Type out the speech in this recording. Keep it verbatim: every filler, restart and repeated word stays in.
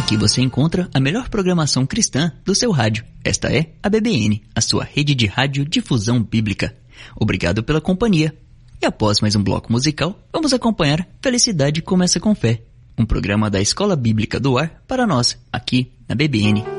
Aqui você encontra a melhor programação cristã do seu rádio. Esta é a B B N, a sua rede de rádio difusão bíblica. Obrigado pela companhia. E após mais um bloco musical, vamos acompanhar Felicidade Começa com Fé, um programa da Escola Bíblica do Ar para nós, aqui na B B N.